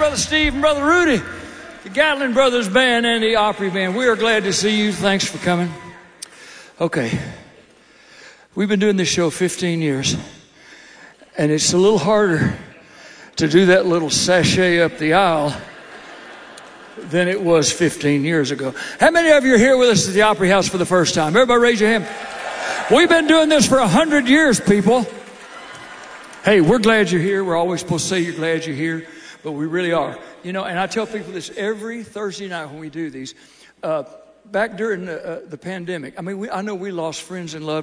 Brother Steve and Brother Rudy, the Gatlin Brothers Band and the Opry Band. We are glad to see you. Thanks for coming. Okay. We've been doing this show 15 years, and it's a little harder to do that little sachet up the aisle than it was 15 years ago. How many of you are here with us at the Opry House for the first time? Everybody raise your hand. We've been doing this for 100 years, people. Hey, we're glad you're here. We're always supposed to say you're glad you're here, but we really are. You know, and I tell people this every Thursday night when we do these. Back during the pandemic, I mean, I know we lost friends and loved